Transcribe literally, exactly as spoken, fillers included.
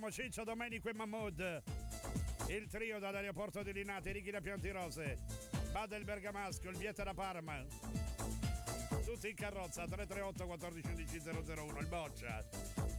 salutiamo Ciccio, Domenico e Mahmood, il trio dall'aeroporto di Linate, Ricky da Piantirose, Bada il Bergamasco, il Vieta da Parma, tutti in carrozza. Tre tre otto quattordici undici zero zero uno, il Boccia.